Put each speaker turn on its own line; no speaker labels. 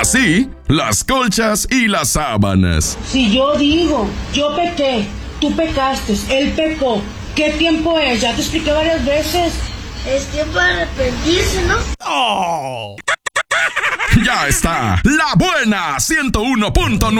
así las colchas y las sábanas.
Si yo digo, yo pequé, tú pecaste, él pecó, ¿qué tiempo es? Ya te expliqué varias veces.
Es tiempo de arrepentirse, ¿no?
Ya está, La Buena 101.9.